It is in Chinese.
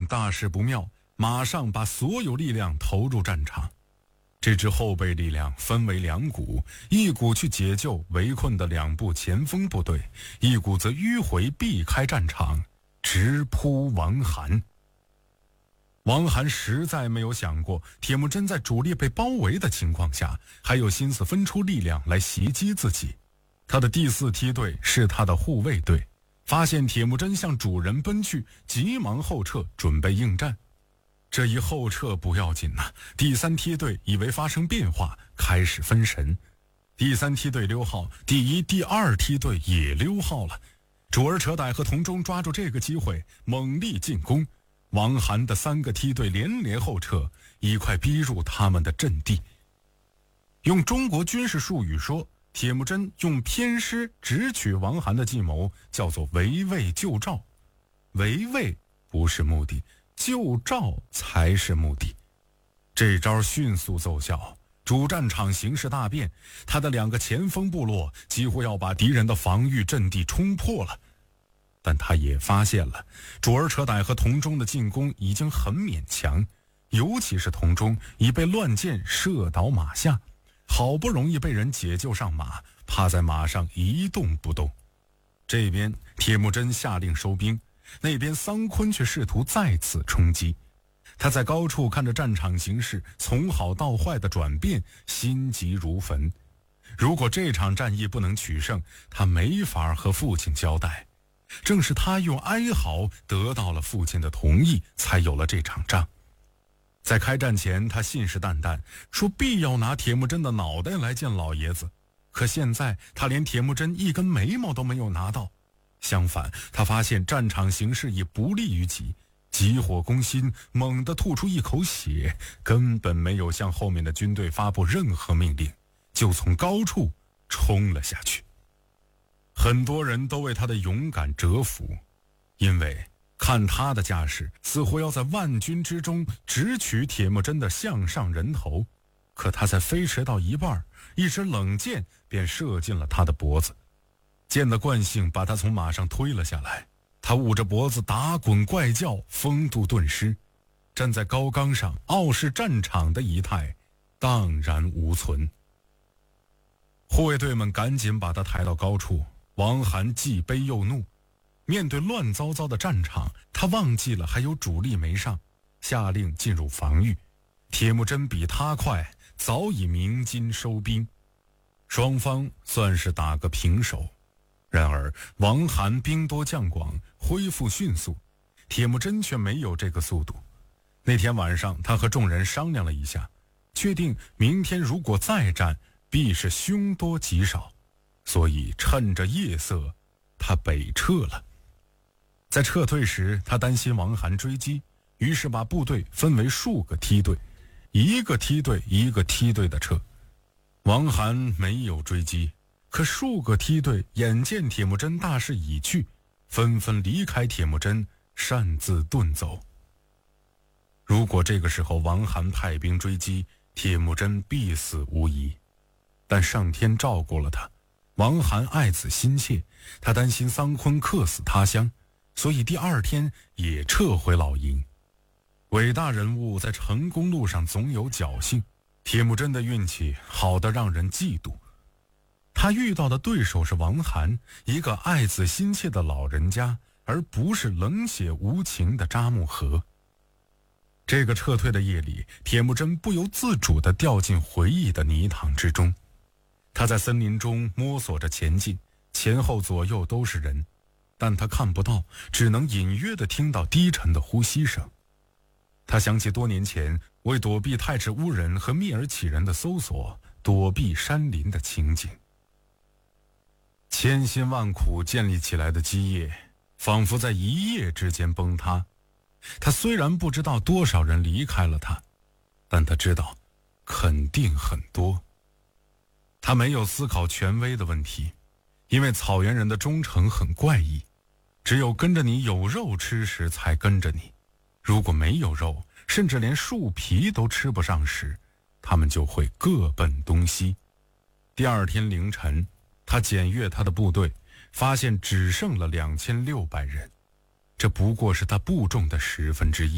大事不妙，马上把所有力量投入战场。这支后备力量分为2股，一股去解救围困的2部前锋部队，一股则迂回避开战场，直扑王韩。王韩实在没有想过铁木真在主力被包围的情况下还有心思分出力量来袭击自己。他的第4梯队是他的护卫队，发现铁木真向主人奔去，急忙后撤，准备应战。这一后撤不要紧呐，第3梯队以为发生变化，开始分神。第3梯队溜号，第1、第2梯队也溜号了。主儿扯歹和同中抓住这个机会，猛力进攻。王韩的3个梯队连连后撤，已快逼入他们的阵地。用中国军事术语说，铁木真用偏师直取王韩的计谋叫做围魏救赵。围魏不是目的，救赵才是目的。这招迅速奏效，主战场形势大变，他的2个前锋部落几乎要把敌人的防御阵地冲破了。但他也发现了主儿扯歹和同中的进攻已经很勉强，尤其是同中已被乱箭射倒马下，好不容易被人解救上马，趴在马上一动不动。这边铁木真下令收兵，那边桑昆却试图再次冲击。他在高处看着战场形势从好到坏的转变，心急如焚。如果这场战役不能取胜，他没法和父亲交代。正是他用哀嚎得到了父亲的同意，才有了这场仗。在开战前，他信誓旦旦说必要拿铁木真的脑袋来见老爷子。可现在他连铁木真一根眉毛都没有拿到。相反，他发现战场形势已不利于己，急火攻心，猛地吐出一口血，根本没有向后面的军队发布任何命令，就从高处冲了下去。很多人都为他的勇敢折服，因为看他的架势，似乎要在万军之中直取铁木真的项上人头。可他才飞驰到一半，一支冷箭便射进了他的脖子。箭的惯性把他从马上推了下来，他捂着脖子打滚怪叫，风度顿失，站在高岗上傲视战场的仪态荡然无存。护卫队们赶紧把他抬到高处。王韩既悲又怒，面对乱糟糟的战场，他忘记了还有主力没上，下令进入防御。铁木真比他快，早已鸣金收兵，双方算是打个平手。然而王韩兵多将广，恢复迅速，铁木真却没有这个速度。那天晚上，他和众人商量了一下，确定明天如果再战，必是凶多吉少。所以趁着夜色，他北撤了。在撤退时，他担心王韩追击，于是把部队分为数个梯队，一个梯队一个梯队的撤。王韩没有追击，可数个梯队眼见铁木真大势已去，纷纷离开铁木真，擅自遁走。如果这个时候王韩派兵追击，铁木真必死无疑。但上天照顾了他，王韩爱子心切，他担心桑昆客死他乡，所以第2天也撤回老营。伟大人物在成功路上总有侥幸，铁木真的运气好得让人嫉妒。他遇到的对手是王韩，一个爱子心切的老人家，而不是冷血无情的扎木合。这个撤退的夜里，铁木真不由自主地掉进回忆的泥塘之中。他在森林中摸索着前进，前后左右都是人，但他看不到，只能隐约地听到低沉的呼吸声。他想起多年前为躲避太赤乌人和蔑尔乞人的搜索，躲避山林的情景。千辛万苦建立起来的基业，仿佛在一夜之间崩塌。他虽然不知道多少人离开了他，但他知道肯定很多。他没有思考权威的问题，因为草原人的忠诚很怪异，只有跟着你有肉吃时才跟着你，如果没有肉，甚至连树皮都吃不上时，他们就会各奔东西。第2天凌晨，他检阅他的部队，发现只剩了2600人，这不过是他部众的1/10。